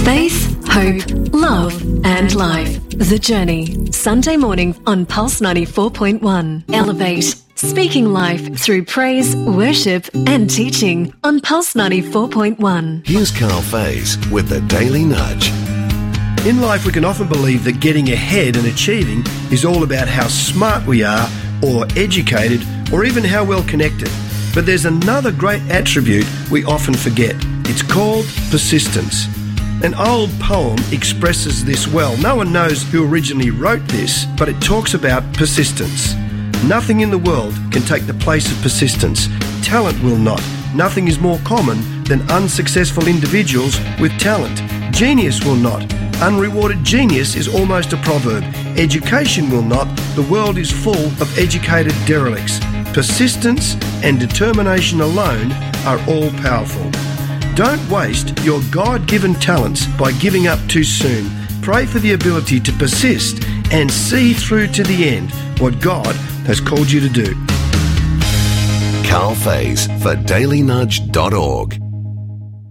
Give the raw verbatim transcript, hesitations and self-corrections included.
Faith, hope, love and life. The Journey. Sunday morning on Pulse ninety-four point one. Elevate. Speaking life through praise, worship and teaching on Pulse ninety-four point one. Here's Carl Faze with the Daily Nudge. In life, we can often believe that getting ahead and achieving is all about how smart we are, or educated, or even how well connected. But there's another great attribute we often forget. It's called persistence. An old poem expresses this well. No one knows who originally wrote this, but it talks about persistence. Nothing in the world can take the place of persistence. Talent will not. Nothing is more common than unsuccessful individuals with talent. Genius will not. Unrewarded genius is almost a proverb. Education will not. The world is full of educated derelicts. Persistence and determination alone are all powerful. Don't waste your God-given talents by giving up too soon. Pray for the ability to persist and see through to the end what God has called you to do. Carl Faze for daily nudge dot org.